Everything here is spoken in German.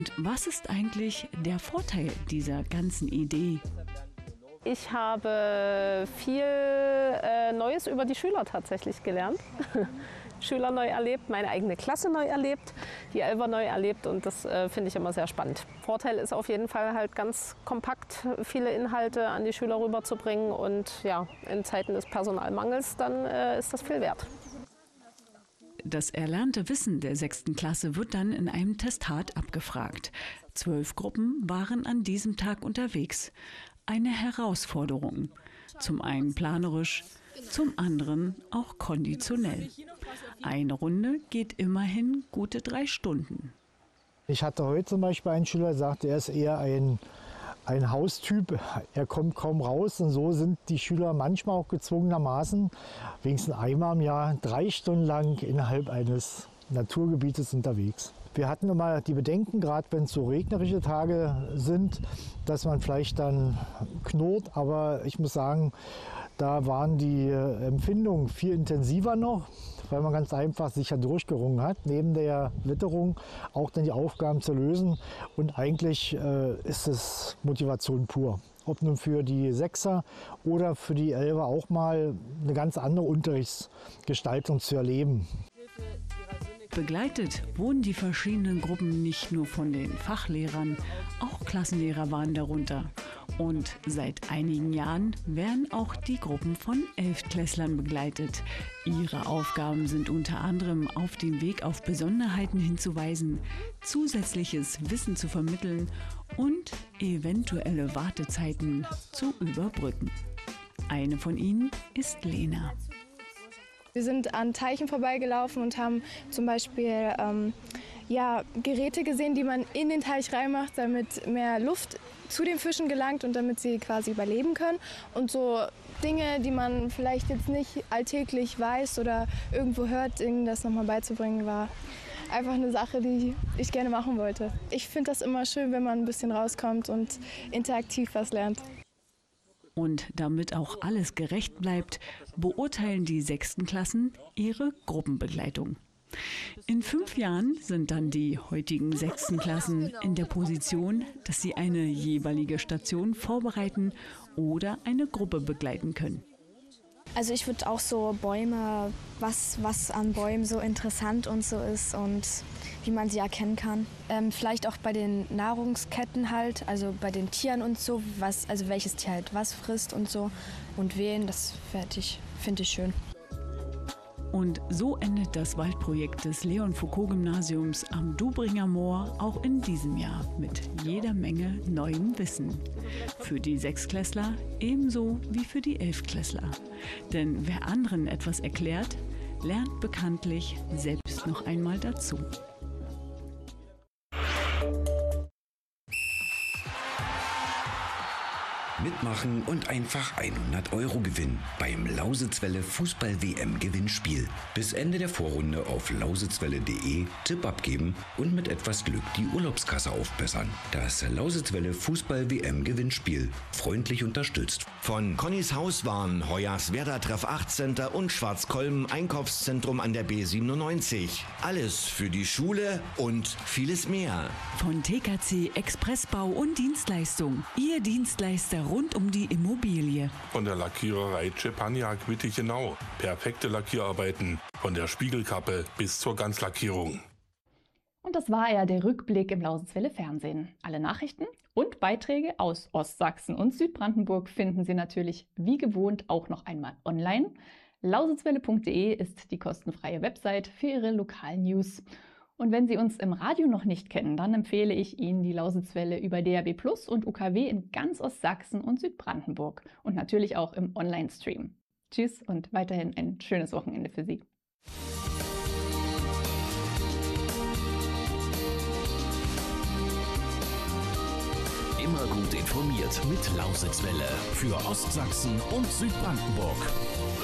Und was ist eigentlich der Vorteil dieser ganzen Idee? Ich habe viel Neues über die Schüler tatsächlich gelernt. Schüler neu erlebt, meine eigene Klasse neu erlebt, die Elfer neu erlebt und das finde ich immer sehr spannend. Vorteil ist auf jeden Fall halt ganz kompakt viele Inhalte an die Schüler rüberzubringen und ja, in Zeiten des Personalmangels dann ist das viel wert. Das erlernte Wissen der 6. Klasse wird dann in einem Testat abgefragt. 12 Gruppen waren an diesem Tag unterwegs. Eine Herausforderung. Zum einen planerisch, zum anderen auch konditionell. Eine Runde geht immerhin gute 3 Stunden. Ich hatte heute zum Beispiel einen Schüler, der sagte, er ist eher ein Haustyp. Er kommt kaum raus und so sind die Schüler manchmal auch gezwungenermaßen wenigstens einmal im Jahr 3 Stunden lang innerhalb eines Naturgebietes unterwegs. Wir hatten immer die Bedenken, gerade wenn es so regnerische Tage sind, dass man vielleicht dann knurrt, aber ich muss sagen, da waren die Empfindungen viel intensiver noch, weil man ganz einfach sich ja durchgerungen hat, neben der Witterung auch dann die Aufgaben zu lösen. Und eigentlich ist es Motivation pur. Ob nun für die Sechser oder für die Elfer auch mal eine ganz andere Unterrichtsgestaltung zu erleben. Begleitet wurden die verschiedenen Gruppen nicht nur von den Fachlehrern, auch Klassenlehrer waren darunter. Und seit einigen Jahren werden auch die Gruppen von 11-Klässlern begleitet. Ihre Aufgaben sind unter anderem auf dem Weg auf Besonderheiten hinzuweisen, zusätzliches Wissen zu vermitteln und eventuelle Wartezeiten zu überbrücken. Eine von ihnen ist Lena. Wir sind an Teichen vorbeigelaufen und haben zum Beispiel Geräte gesehen, die man in den Teich reinmacht, damit mehr Luft zu den Fischen gelangt und damit sie quasi überleben können. Und so Dinge, die man vielleicht jetzt nicht alltäglich weiß oder irgendwo hört, ihnen das nochmal beizubringen, war einfach eine Sache, die ich gerne machen wollte. Ich finde das immer schön, wenn man ein bisschen rauskommt und interaktiv was lernt. Und damit auch alles gerecht bleibt, beurteilen die 6. Klassen ihre Gruppenbegleitung. In 5 Jahren sind dann die heutigen 6. Klassen in der Position, dass sie eine jeweilige Station vorbereiten oder eine Gruppe begleiten können. Also ich würde auch so Bäume, was an Bäumen so interessant und so ist und wie man sie erkennen kann. Vielleicht auch bei den Nahrungsketten halt, also bei den Tieren und so, welches Tier halt was frisst und so und wen, das finde ich schön. Und so endet das Waldprojekt des Leon-Foucault-Gymnasiums am Dubringer Moor auch in diesem Jahr mit jeder Menge neuem Wissen. Für die 6-Klässler ebenso wie für die 11-Klässler. Denn wer anderen etwas erklärt, lernt bekanntlich selbst noch einmal dazu. Mitmachen und einfach 100 € gewinnen beim Lausitzwelle Fußball-WM-Gewinnspiel. Bis Ende der Vorrunde auf lausitzwelle.de Tipp abgeben und mit etwas Glück die Urlaubskasse aufbessern. Das Lausitzwelle Fußball-WM-Gewinnspiel. Freundlich unterstützt von Connys Hauswaren, Hoyerswerda Treff 8 Center und Schwarzkolben Einkaufszentrum an der B97. Alles für die Schule und vieles mehr. Von TKC Expressbau und Dienstleistung. Ihr Dienstleister rund um die Immobilie. Von der Lackiererei Czepaniak Wittichenau. Perfekte Lackierarbeiten. Von der Spiegelkappe bis zur Ganzlackierung. Und das war ja der Rückblick im Lausitzwelle Fernsehen. Alle Nachrichten und Beiträge aus Ostsachsen und Südbrandenburg finden Sie natürlich wie gewohnt auch noch einmal online. Lausitzwelle.de ist die kostenfreie Website für Ihre lokalen News. Und wenn Sie uns im Radio noch nicht kennen, dann empfehle ich Ihnen die Lausitzwelle über DAB+ und UKW in ganz Ostsachsen und Südbrandenburg und natürlich auch im Online-Stream. Tschüss und weiterhin ein schönes Wochenende für Sie. Immer gut informiert mit Lausitzwelle für Ostsachsen und Südbrandenburg.